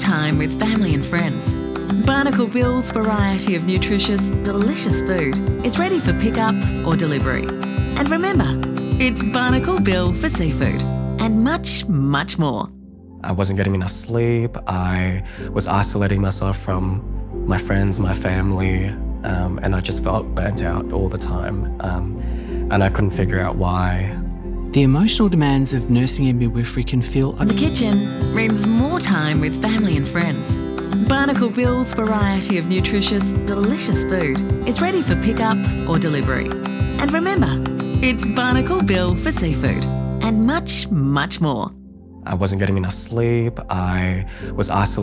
time with family and friends. Barnacle Bill's variety of nutritious, delicious food is ready for pickup or delivery. And remember, it's Barnacle Bill for seafood and much, much more. I wasn't getting enough sleep. I was isolating myself from my friends, my family, and I just felt burnt out all the time. And I couldn't figure out why. The emotional demands of nursing and midwifery can feel... The kitchen means more time with family and friends. Barnacle Bill's variety of nutritious, delicious food is ready for pickup or delivery. And remember, it's Barnacle Bill for seafood and much, much more. I wasn't getting enough sleep. I was isolating